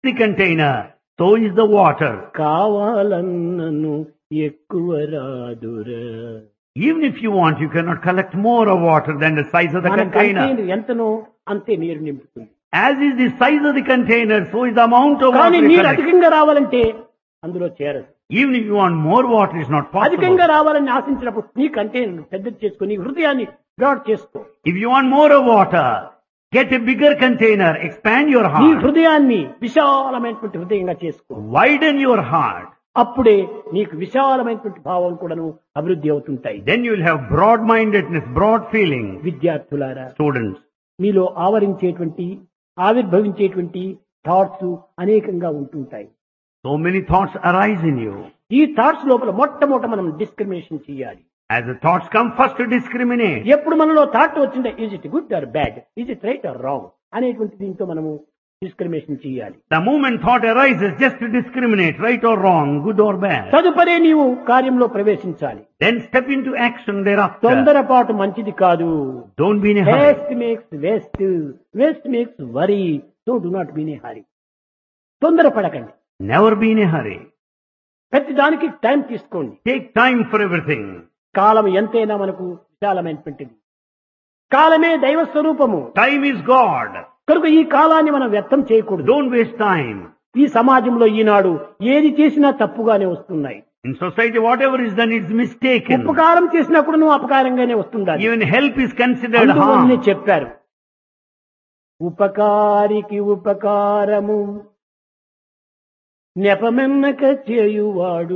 the container, so is the water. కావాలన్నను ఎక్కువ రాదురా. Even if you want, you cannot collect more of water than the size of the మన container. Container ఎంతనో అంతే నీరు నింపుతుంది. As is the size of the container, so is the amount of కానీ water you నీరు collect. అధికంగా రావాలంటే అందులో చేరదు. Even if you want more water, it's not possible. అధికంగా రావాలని ఆశించినప్పుడు నీ కంటైనర్ పెద్దది చేసుకో, నీ హృదయాన్ని బ్రాడ్ చేసుకో, If you want more of water, get a bigger container, expand your నీ heart, హృదయాన్ని విశాలమైనటువంటి హృదయంగా చేసుకో. widen your heart. అప్పుడే నీకు విశాలమైనటువంటి భావం కూడాను అభివృద్ధి అవుతుంటాయి. Then you will have broad-mindedness, broad feeling. విద్యార్థులారా, Students, మీలో ఆవరించేటువంటి ఆవిర్భవించేటువంటి థాట్స్ అనేకంగా ఉంటుంటాయి. so many thoughts arise in you. ఈ థాట్స్ లోపల మొట్టమొదట మనం డిస్క్రిమినేషన్ చేయాలి. As the thoughts come, first to discriminate. ఎప్పుడు మనలో థాట్ వచ్చిందా, is it good or bad, is it right are wrong అనేటువంటి దీంతో మనము డిస్క్రిమినేషన్ చేయాలి. The moment thought arises, just to discriminate, right or wrong, good or bad. తదుపరి నీవు కార్యంలో ప్రవేశించాలి. Then step into action thereafter. తొందరపాటు మంచిది కాదు. Don't be in a hurry. Waste makes waste, waste makes worry, so do not be in a హరీ. తొందరపడకండి. Never be in a hurry. ప్రతి దానికి టైం తీసుకోండి. Take time for everything. కాలం ఎంతైనా మనకు విశాలమైనటువంటిది. కాలమే దైవ స్వరూపము. Time is God. కనుక ఈ కాలాన్ని మనం వ్యర్థం చేయకూడదు. Don't waste time. ఈ సమాజంలో ఈనాడు ఏది చేసినా తప్పుగానే వస్తున్నాయి. In society, whatever is done is mistaken. ఉపకారం చేసినప్పుడు నువ్వు అపకారంగానే వస్తుండాలి. Even help is considered అందువల్లనే harm. చెప్పారు, ఉపకారికి ఉపకారము నెపమెన్నక చేయువాడు,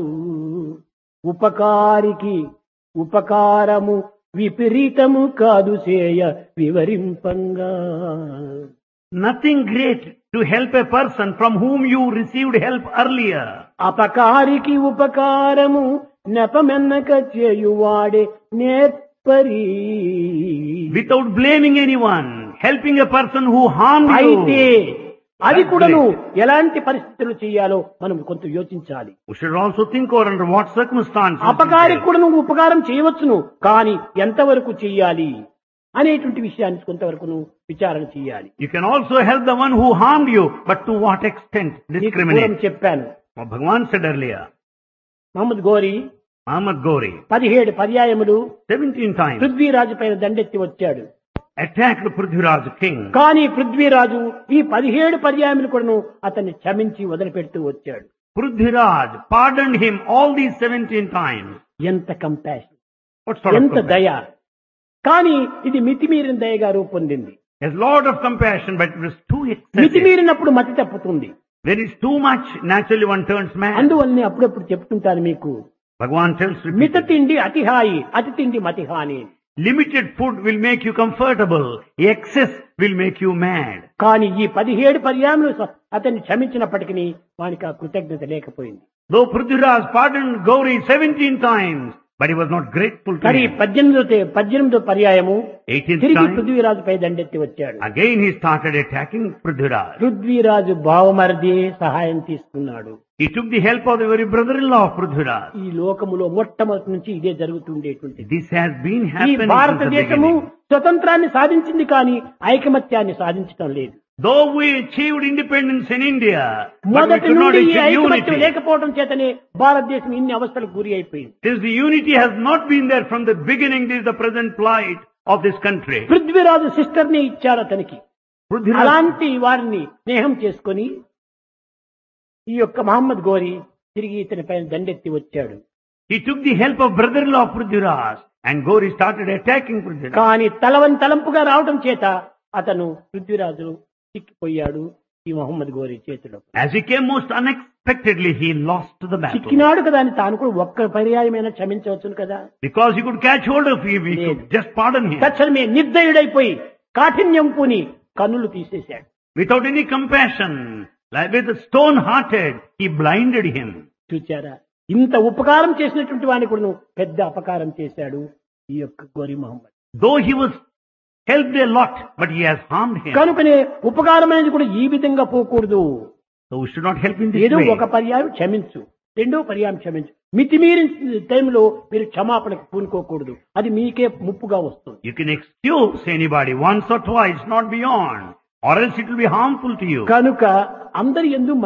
ఉపకారికి ఉపకారము విపరీతము కాదు చేయ వివరింపంగా. Nothing great to help a person from whom you received help earlier. అపకారికి ఉపకారము నెపమెన్నక చేయువాడే నేర్పరి. Without blaming anyone, helping a person who harmed అయితే you. అది కూడాను ఎలాంటి పరిస్థితులు చేయాలో మనం కొంత యోచించాలి. We should also think over under what circumstances. అపకారికి కూడా నువ్వు ఉపకారం చేయవచ్చును, కానీ ఎంతవరకు చెయ్యాలి అనేటువంటి విషయాన్ని కొంతవరకు నువ్వు విచారణ చేయాలి. You can also help the one who harmed you, but to what extent నీకు పూర్వం discriminate? చెప్పాను, What Bhagavan said earlier. Mohammed గోరి Muhammad Gori 17 పర్యాయములు 17 times పృథ్వీరాజు పైన దండెత్తి వచ్చాడు. attacked Prithviraj king. కానీ పృథ్వీరాజు ఈ 17 పర్యాయములు కూడాను అతన్ని క్షమించి వదిలిపెడుతూ వచ్చాడు. Prithviraj pardoned him all these 17 times. ఎంత కంపాషన్, What sort of ఎంత compassion? దయ. కానీ ఇది మితిమీరిన దయగా రూపొందింది. A lot of compassion, but it was too excessive. మితిమీరినప్పుడు మతి తప్పుతుంది. There is too much, naturally one turns mad. అందువల్లనే అప్పుడప్పుడు చెప్తుంటాను మీకు, Bhagavan tells మిత repeatedly, తిండి అతి హాయి, అతి తిండి మతి హాని. limited food will make you comfortable, excess will make you mad. కానీ ఈ 17 పర్యాయములు అతన్ని క్షమించినప్పటికీ వానికి ఆ కృతజ్ఞత లేకపోయింది. Though Prithviraj pardoned Gauri 17 times, but he was not grateful to మరి him. 18వ పర్యాయము 18th తిరిగి time, పృథ్వీరాజుపై దండెత్తి వచ్చాడు. again he started attacking Prithviraj. Prithviraj భావమరిది సహాయం తీసుకున్నాడు. He took the help of the very brother-in-law of Prithviraj. ఈ లోకములో మొట్టమొదటి నుంచి ఇదే జరుగుతుండేటువంటిది. This has been ఈ happening since the భారతదేశము beginning. స్వతంత్రాన్ని సాధించింది కానీ ఐకమత్యాన్ని సాధించడం లేదు. Though we achieved independence in India, but we మొదటి could not నుండి ఈ achieve ఐకమత్యం unity. లేకపోవడం చేతనే భారతదేశం ఇన్ని అవస్థలకు గురి అయిపోయింది. Since the unity has not been there from the beginning, this is the present plight of this country. Prithviraj sister ని ఇచ్చారు అతనికి. Prithviraj, అలాంటి వారిని స్నేహం చేసుకొని ఈ యొక్క మహమ్మద్ గోరి తిరిగి ఇతని పైన దండెత్తి వచ్చాడు. he took the help of brother-in-law of Prithviraj, and Gauri started attacking Prithviraj. కానీ తలంపుగా రావడం చేత అతను పృథ్వీరాజు చిక్కిపోయాడు ఈ మహమ్మద్ గోరి చేతిలో. As he came most unexpectedly, he lost the battle. చిక్కినాడు కదా అని తాను కూడా ఒక్క పర్యాయమైనా క్షమించవచ్చును కదా. Because he could catch hold of him, he could just pardon him. తక్షణమే నిర్దయుడైపోయి కాఠిన్యం పూని కన్నులు తీసేశాడు. Without any compassion, like with a stone-hearted, he blinded him. చూచారా, ఇంత ఉపకారం చేసినటువంటి వాడిని కూడా పెద్ద అపకారం చేశాడు ఈ యొక్క గోరి Mohammed. Though he was helped a lot, but he has harmed him. కనుకనే ఉపకారం అనేది కూడా ఈ విధంగా పోకూడదు. So we should not help in this ఏదో way. ఒక పర్యాయం క్షమించు, రెండో పర్యాయం క్షమించు. మితిమీరిన టైంలో మీరు క్షమాపణకు పూనుకోకూడదు, అది మీకే ముప్పుగా వస్తుంది. You can excuse anybody once or twice, not beyond. or else it will be harmful to you. కనుక అందరి యందు